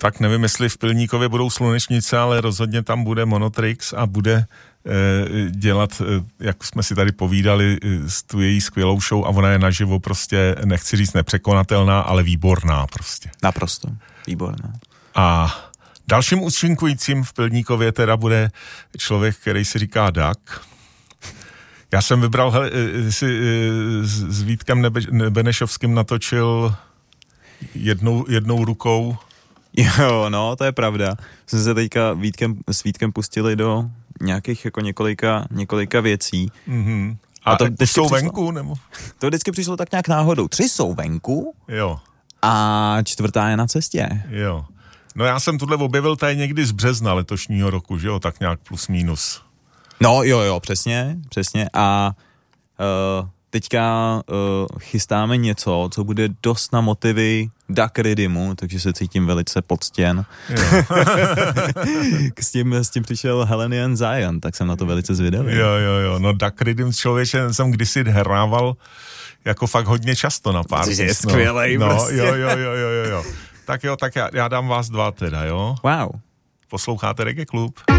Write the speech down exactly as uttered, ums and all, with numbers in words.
tak nevím, jestli v Pilníkově budou slunečnice, ale rozhodně tam bude Monotrix a bude e, dělat, e, jak jsme si tady povídali, e, tu její skvělou show a ona je naživo prostě, nechci říct nepřekonatelná, ale výborná prostě. Naprosto, výborná. A dalším účinkujícím v Pilníkově teda bude člověk, který si říká Duck. Já jsem vybral, hele, si s Vítkem Nebe, Benešovským natočil jednou, jednou rukou. Jo, no, to je pravda. Jsme se teďka Vítkem, s Vítkem pustili do nějakých jako několika, několika věcí. Mm-hmm. A, a to jsou přišlo, venku? Nebo? To vždycky přišlo tak nějak náhodou. Tři jsou venku jo. A čtvrtá je na cestě. Jo. No já jsem tuhle objevil tady někdy z března letošního roku, že jo, tak nějak plus minus. No jo, jo, přesně, přesně a uh, teďka uh, chystáme něco, co bude dost na motivy Duck Riddimu, takže se cítím velice poctěn. s, tím, s tím přišel Helenian Zion, tak jsem na to velice zvědavý. Jo, jo, jo, no Duck Riddim člověče jsem kdysi hrával jako fakt hodně často na pár. Což je skvělej no, prostě. Jo, jo, jo, jo, jo, jo. Tak jo, tak já, já dám vás dva teda, jo? Wow. Posloucháte Reggae Klub.